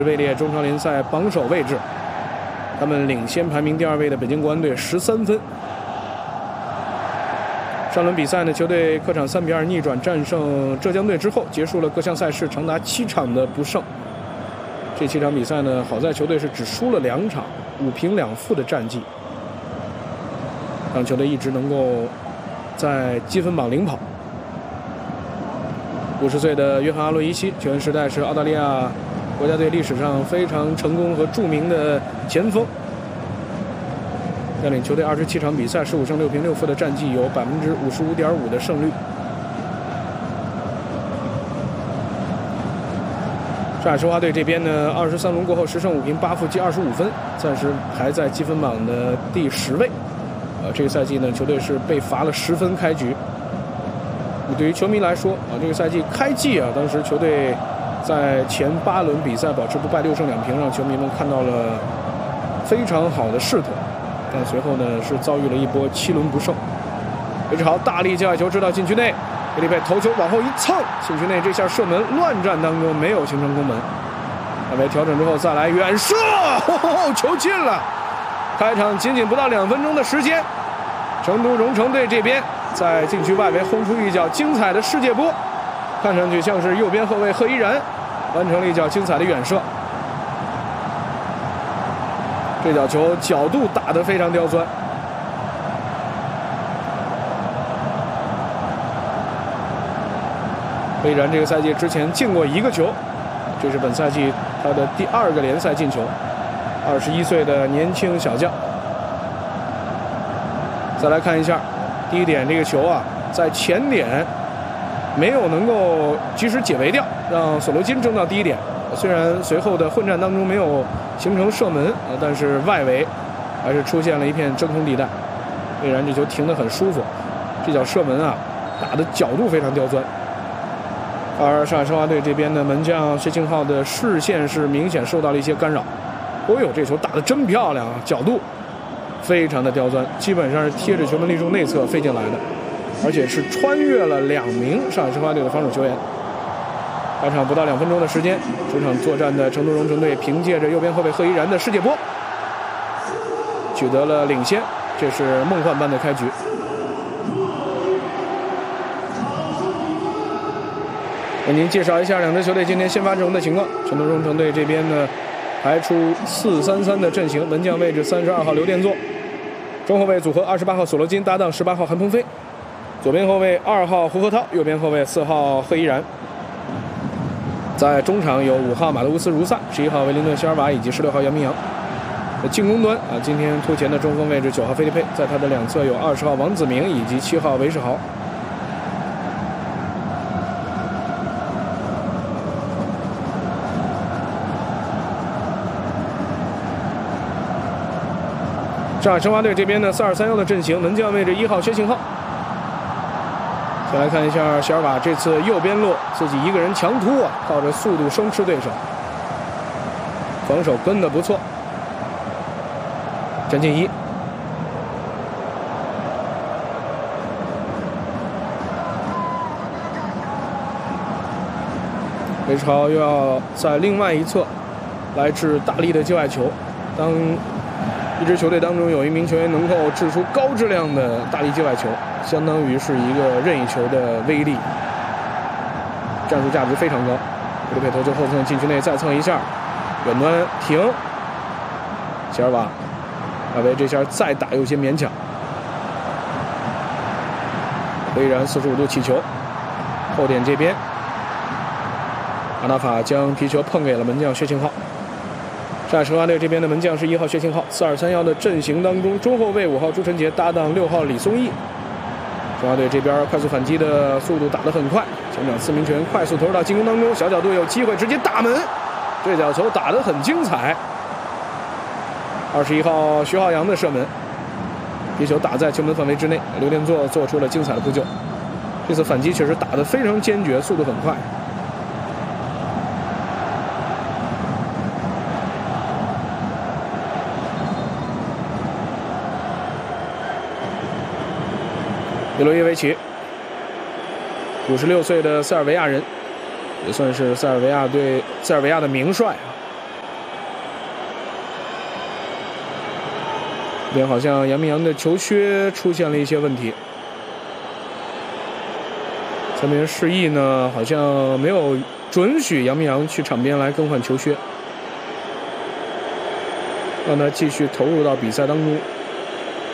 位列中超联赛榜首位置，他们领先排名第2位的北京国安队13分。上轮比赛呢，球队客场3比2逆转战胜浙江队之后，结束了各项赛事长达7场的不胜。这7场比赛呢，好在球队是只输了2场，5平2负的战绩，让球队一直能够在积分榜领跑。50岁的约翰·阿洛伊西，球员时代是澳大利亚国家队历史上非常成功和著名的前锋，带领球队27场比赛15胜6平6负的战绩，有55.5%的胜率。上海申花队这边呢，23轮过后10胜5平8负，计25分，暂时排在积分榜的第10位。这个赛季呢，球队是被罚了10分开局。对于球迷来说这个赛季开季当时球队在前8轮比赛保持不败6胜2平，让球迷们看到了非常好的势头。但随后呢，是遭遇了一波7轮不胜。韦志豪大力界外球支到禁区内，菲利佩头球往后一蹭，禁区内这下射门乱战当中没有形成攻门。范围调整之后再来远射，球进了。开场仅仅不到2分钟的时间，成都蓉城队这边在禁区外围轰出一脚精彩的世界波，看上去像是右边后卫贺依然完成了一脚精彩的远射。这脚球角度打得非常刁钻，贺依然这个赛季之前进过1个球，这是本赛季他的第2个联赛进球，21岁的年轻小将。再来看一下第一点，这个球在前点没有能够及时解围掉，让索罗金争到第一点。虽然随后的混战当中没有形成射门但是外围还是出现了一片真空地带。虽然这球停得很舒服，这脚射门打的角度非常刁钻。而上海申花队这边的门将薛庆浩的视线是明显受到了一些干扰。这球打得真漂亮角度非常的刁钻，基本上是贴着球门立柱内侧飞进来的，而且是穿越了2名上海申花队的防守球员。开场不到2分钟的时间，主场作战的成都蓉城队凭借着右边后卫贺依然的世界波取得了领先，这是梦幻般的开局。为您介绍一下2支球队今天先发阵容的情况。成都蓉城队这边呢，排出4-3-3的阵型，门将位置32号刘殿座，中后卫组合28号索罗金搭档18号韩鹏飞，左边后卫2号胡河涛，右边后卫4号贺依然。在中场有5号马德乌斯·茹萨、11号维林顿·席尔瓦以及16号杨明阳。在进攻端今天突前的中锋位置9号菲利佩，在他的2侧有20号王子明以及7号韦世豪。上海申花队这边的4231的阵型，门将位置1号薛庆浩。再来看一下席尔瓦这次右边路自己一个人强突靠着速度生吃对手，防守跟得不错。詹建一，韦世豪又要在另外一侧来掷大力的界外球。当一支球队当中有一名球员能够掷出高质量的大力界外球，相当于是一个任意球的威力，战术价值非常高。菲利佩头球后蹭禁区内再蹭一下，远端停，席尔瓦外围这下再打有些勉强。威然45度起球，后点这边阿纳法将皮球碰给了门将薛庆浩。上海申花队这边的门将是1号薛庆浩，4231的阵型当中，中后卫5号朱晨杰搭档6号李松义。申花队这边快速反击的速度打得很快，前场4名球员快速投入到进攻当中，小角度有机会直接打门，这脚球打得很精彩。21号徐浩洋的射门，皮球打在球门范围之内，刘殿座做出了精彩的扑救。这次反击确实打得非常坚决，速度很快。米罗耶维奇，56岁的塞尔维亚人，也算是塞尔维亚的名帅这边好像杨明洋的球靴出现了一些问题。这边示意呢，好像没有准许杨明洋去场边来更换球靴，让他继续投入到比赛当中。